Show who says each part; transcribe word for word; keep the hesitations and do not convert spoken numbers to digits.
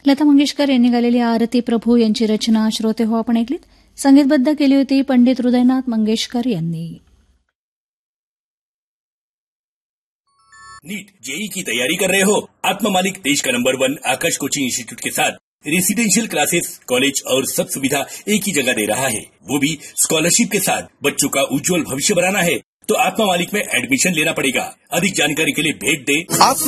Speaker 1: लता मंगेशकर यांनी गालेली आरती प्रभू यांची रचना श्रोते हो आपण ऐकलीत. संगीतबद्ध केली होती पंडित हृदयनाथ मंगेशकर यांनी.
Speaker 2: नीट जेई की तैयारी कर रहे हो? आत्मा मालिक देश का नंबर वन आकाश कोचिंग इंस्टीट्यूट के साथ रेसिडेंशियल क्लासेस, कॉलेज और सब सुविधा एक ही जगह दे रहा है, वो भी स्कॉलरशिप के साथ. बच्चों का उज्जवल भविष्य बनाना है तो आत्मा मालिक में एडमिशन लेना पड़ेगा. अधिक जानकारी के लिए भेज दे